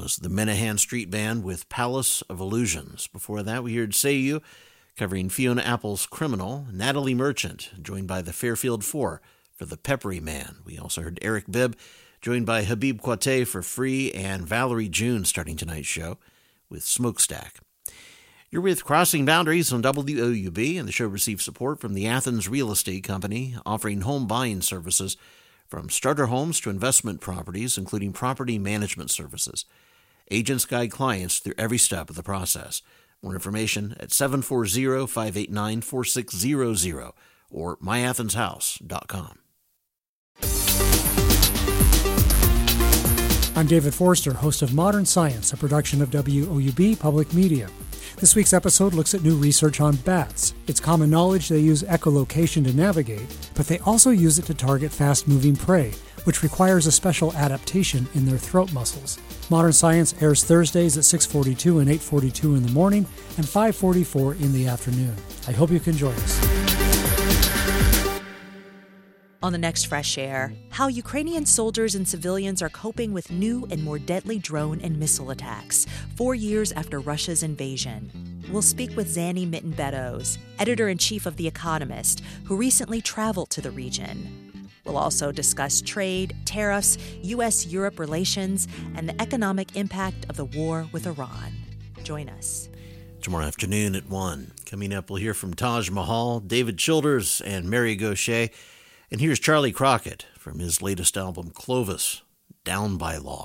was the Menahan Street Band with Palace of Illusions. Before that, we heard Say You, covering Fiona Apple's Criminal, Natalie Merchant, joined by the Fairfield Four for The Peppery Man. We also heard Eric Bibb, joined by Habib Quate for Free, and Valerie June starting tonight's show with Smokestack. You're with Crossing Boundaries on WOUB, and the show receives support from the Athens Real Estate Company, offering home buying services from starter homes to investment properties, including property management services. Agents guide clients through every step of the process. More information at 740-589-4600 or myathenshouse.com. I'm David Forster, host of Modern Science, a production of WOUB Public Media. This week's episode looks at new research on bats. It's common knowledge they use echolocation to navigate, but they also use it to target fast-moving prey, which requires a special adaptation in their throat muscles. Modern Science airs Thursdays at 6:42 and 8:42 in the morning and 5:44 in the afternoon. I hope you can join us. On the next Fresh Air, how Ukrainian soldiers and civilians are coping with new and more deadly drone and missile attacks 4 years after Russia's invasion. We'll speak with Zanny Mitten-Beddoes, editor-in-chief of The Economist, who recently traveled to the region. We'll also discuss trade, tariffs, U.S.-Europe relations, and the economic impact of the war with Iran. Join us. Tomorrow afternoon at 1. Coming up, we'll hear from Taj Mahal, David Childers, and Mary Gauthier. And here's Charlie Crockett from his latest album, Clovis, Down by Law.